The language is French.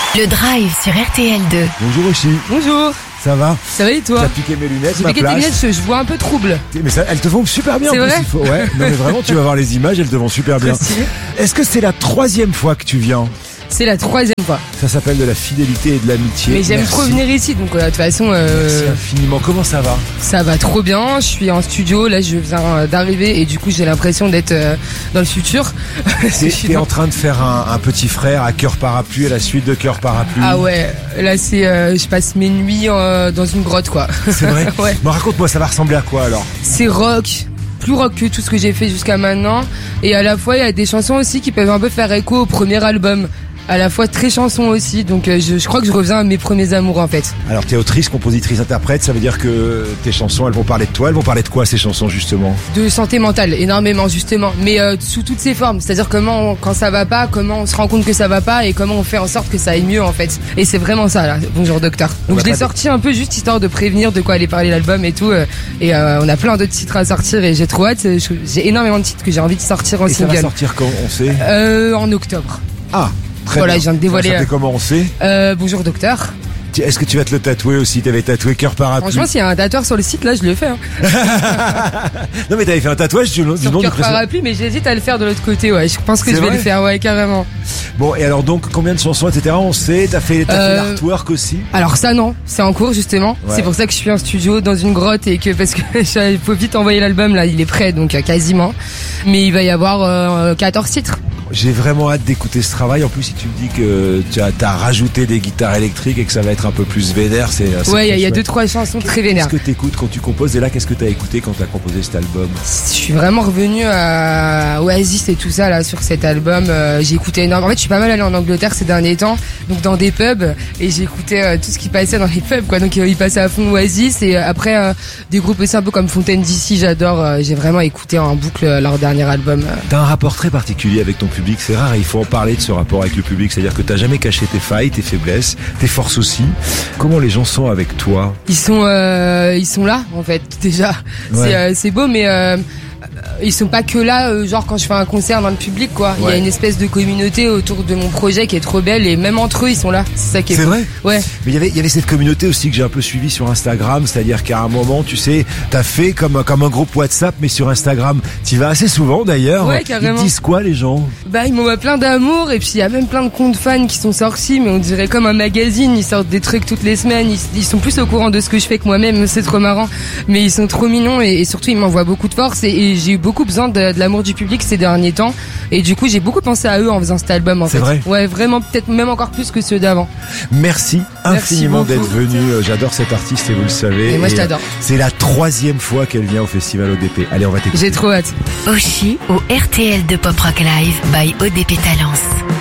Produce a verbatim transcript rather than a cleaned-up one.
Le Drive sur R T L deux. Bonjour Oshi. Bonjour. Ça va? Ça va et toi? T'as piqué mes lunettes, J'ai ma piqué place. tes lunettes, je, je vois un peu trouble. Mais ça, elles te vont super bien. C'est en plus, vrai il faut. Ouais. Non mais vraiment, tu vas voir les images, elles te vont super bien. Stylé. Est-ce que c'est la troisième fois que tu viens? C'est la troisième fois. Ça s'appelle de la fidélité et de l'amitié. Mais j'aime Merci. trop venir ici, donc euh, de toute façon, euh, Merci infiniment. Comment ça va? ça va trop bien. Je suis en studio, là je viens euh, d'arriver et du coup j'ai l'impression d'être euh, dans le futur. Parce que T'es je suis t'es dans- en train de faire un, un petit frère à Cœur Parapluie, à la suite de Cœur Parapluie. Ah ouais, là c'est, euh, je passe mes nuits euh, dans une grotte quoi. C'est vrai? Ouais. Bon, raconte-moi, ça va ressembler à quoi alors? C'est rock, plus rock que tout ce que j'ai fait jusqu'à maintenant. Et à la fois, il y a des chansons aussi qui peuvent un peu faire écho au premier album. À la fois très chansons aussi, donc euh, je, je crois que je reviens à mes premiers amours en fait. Alors t'es autrice, compositrice, interprète, ça veut dire que tes chansons, elles vont parler de toi, elles vont parler de quoi ces chansons justement? De santé mentale, énormément justement, mais euh, sous toutes ses formes. C'est-à-dire comment, on- quand ça va pas, comment on se rend compte que ça va pas et comment on fait en sorte que ça aille mieux en fait. Et c'est vraiment ça là, Bonjour Docteur. On Donc va je l'ai pas sorti un peu juste histoire de prévenir de quoi allait parler l'album et tout. euh, Et euh, on a plein d'autres titres à sortir et j'ai trop hâte. Je- J'ai énormément de titres que j'ai envie de sortir en Et ça va single. sortir quand, on sait? Euh, en octobre. Ah, très Voilà, bien. je viens de dévoiler, Ça s'appelle euh, comment, on sait? Euh, Bonjour Docteur. Tu- Est-ce que tu vas te le tatouer aussi? T'avais tatoué Cœur Parapluie. Franchement, s'il y a un tatoueur sur le site, là, je le fais. Hein. Non mais t'avais fait un tatouage du, du Sur nom du cœur précédent. parapluie, mais j'hésite à le faire de l'autre côté. Ouais, je pense que C'est je vais vrai le faire, ouais, carrément. Bon, et alors donc, combien de chansons, et cetera. On sait, t'as fait, t'as Euh, fait l'artwork aussi? Alors ça, non, c'est en cours justement. Ouais. C'est pour ça que je suis en studio dans une grotte et que parce que il faut vite envoyer l'album là, il est prêt donc euh, quasiment. Mais il va y avoir euh, quatorze titres. J'ai vraiment hâte d'écouter ce travail. En plus, si tu me dis que tu as, t'as rajouté des guitares électriques et que ça va être un peu plus vénère, c'est... c'est Ouais, il y a- il y, a chouette. deux trois chansons très Qu'est-ce vénères. que t'écoutes quand tu composes? Et là, qu'est-ce que t'as écouté quand t'as composé cet album? Je suis vraiment revenu à Oasis et tout ça là sur cet album. Euh, j'ai écouté énormément. En fait, je suis pas mal allé en Angleterre ces derniers temps, donc dans des pubs et j'ai écouté euh, tout ce qui passait dans les pubs quoi. Donc euh, il passait à fond Oasis et euh, après euh, des groupes aussi un peu comme Fontaine D C, j'adore. Euh, j'ai vraiment écouté en boucle euh, leur dernier album. euh. T'as un rapport très particulier avec ton public, c'est rare et il faut en parler de ce rapport avec le public, c'est-à-dire que t'as jamais caché tes failles, tes faiblesses, tes forces aussi. Comment les gens sont avec toi? Ils sont euh, ils sont là en fait déjà. Ouais. C'est euh, c'est beau mais euh, ils sont pas que là euh, genre quand je fais un concert dans le public quoi. Il y Ouais. a une espèce de communauté autour de mon projet qui est trop belle et même entre eux ils sont là. C'est ça qui est C'est beau. vrai? Ouais. Mais il y avait, il y avait cette communauté aussi que j'ai un peu suivie sur Instagram, c'est-à-dire qu'à un moment, tu sais, t'as fait comme, comme un groupe WhatsApp, mais sur Instagram. T'y vas assez souvent d'ailleurs. Ouais, Ils carrément. te disent quoi les gens? Bah ils m'envoient plein d'amour et puis il y a même plein de comptes fans qui sont sortis mais on dirait comme un magazine, ils sortent des trucs toutes les semaines, ils, ils sont plus au courant de ce que je fais que moi-même, c'est trop marrant mais ils sont trop mignons et, et surtout ils m'envoient beaucoup de force et, et j'ai eu beaucoup besoin de, de l'amour du public ces derniers temps et du coup j'ai beaucoup pensé à eux en faisant cet album en C'est fait. vrai Ouais vraiment peut-être même encore plus que ceux d'avant. Merci infiniment beaucoup. d'être venu. Euh, J'adore cette artiste et vous le savez. Et moi, je euh, t'adore. C'est la troisième fois qu'elle vient au festival O D P. Allez, on va t'écouter. J'ai trop hâte. Oshi au R T L deux Pop Rock Live by O D P Talence.